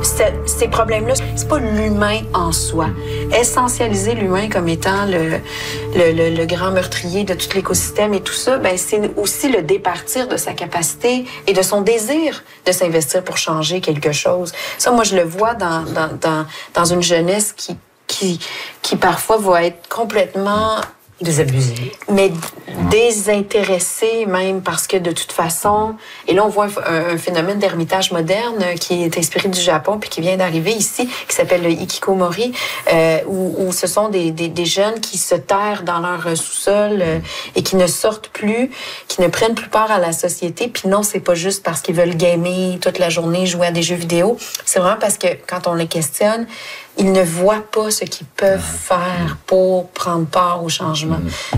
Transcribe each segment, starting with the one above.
ces problèmes-là, c'est pas l'humain en soi. Essentialiser l'humain comme étant le grand meurtrier de tout l'écosystème et tout ça, ben c'est aussi le départir de sa capacité et de son désir de s'investir pour changer quelque chose. Ça, moi, je le vois dans une jeunesse qui parfois va être complètement désabusé. Mais désintéressé même, parce que de toute façon... Et là, on voit un phénomène d'ermitage moderne qui est inspiré du Japon puis qui vient d'arriver ici, qui s'appelle le hikikomori, où ce sont des jeunes qui se terrent dans leur sous-sol et qui ne sortent plus, qui ne prennent plus part à la société. Puis non, c'est pas juste parce qu'ils veulent gamer toute la journée, jouer à des jeux vidéo. C'est vraiment parce que quand on les questionne, ils ne voient pas ce qu'ils peuvent faire pour prendre part au changement.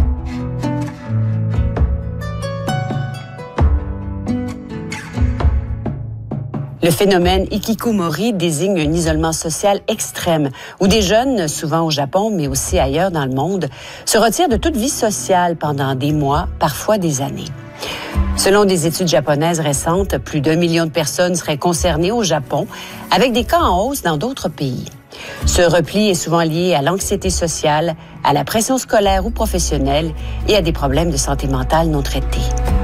Le phénomène hikikomori désigne un isolement social extrême, où des jeunes, souvent au Japon, mais aussi ailleurs dans le monde, se retirent de toute vie sociale pendant des mois, parfois des années. Selon des études japonaises récentes, plus d'1 million de personnes seraient concernées au Japon, avec des cas en hausse dans d'autres pays. Ce repli est souvent lié à l'anxiété sociale, à la pression scolaire ou professionnelle et à des problèmes de santé mentale non traités.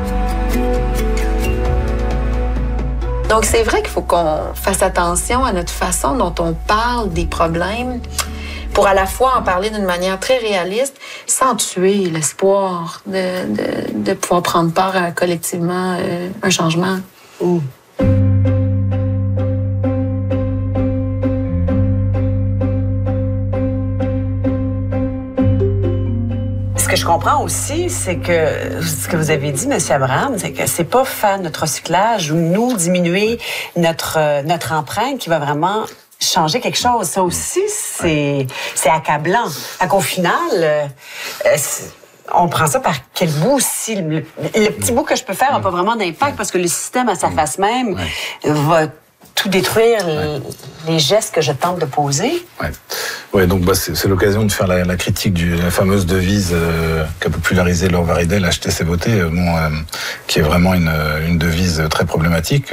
Donc, c'est vrai qu'il faut qu'on fasse attention à notre façon dont on parle des problèmes pour à la fois en parler d'une manière très réaliste, sans tuer l'espoir de pouvoir prendre part collectivement à un changement. Ce que je comprends aussi, c'est que ce que vous avez dit, M. Abraham, c'est que c'est pas faire notre recyclage ou nous diminuer notre empreinte qui va vraiment changer quelque chose. Ça aussi, c'est accablant. Fait qu'au final, on prend ça par quel bout aussi? Le petit bout que je peux faire n'a pas vraiment d'impact parce que le système à sa face même va tout détruire les gestes que je tente de poser. Ouais, donc c'est l'occasion de faire la critique de la fameuse devise qu'a popularisée Laure Varidel, acheter c'est voter, qui est vraiment une devise très problématique.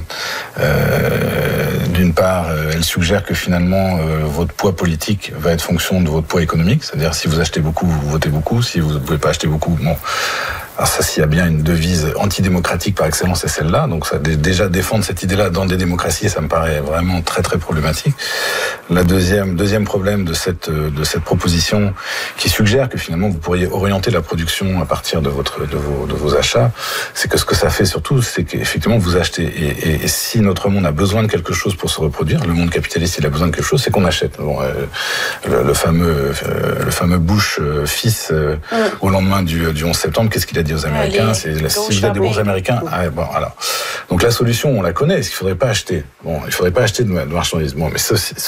D'une part, elle suggère que finalement votre poids politique va être fonction de votre poids économique, c'est-à-dire si vous achetez beaucoup, vous votez beaucoup, si vous ne pouvez pas acheter beaucoup, bon. Alors ça, s'il y a bien une devise antidémocratique par excellence, c'est celle-là. Donc ça, déjà défendre cette idée-là dans des démocraties, ça me paraît vraiment très très problématique. La deuxième problème de cette proposition qui suggère que finalement vous pourriez orienter la production à partir de vos achats, c'est que ce que ça fait surtout, c'est qu'effectivement vous achetez. Et si notre monde a besoin de quelque chose pour se reproduire, le monde capitaliste il a besoin de quelque chose, c'est qu'on achète. Bon, le fameux Bush fils au lendemain du 11 septembre, qu'est-ce qu'il a dit aux Américains? Si vous êtes des bons Américains, alors. Donc la solution, on la connaît. Il faudrait pas acheter. Bon, il faudrait pas acheter de marchandises. Bon, mais ça,